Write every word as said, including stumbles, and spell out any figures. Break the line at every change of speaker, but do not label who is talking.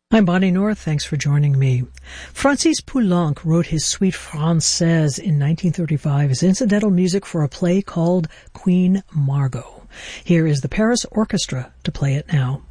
I'm Bonnie North. Thanks for joining me. Francis Poulenc wrote his Suite Française in nineteen thirty-five as incidental music for a play called Queen Margot. Here is the Paris Orchestra to play it now.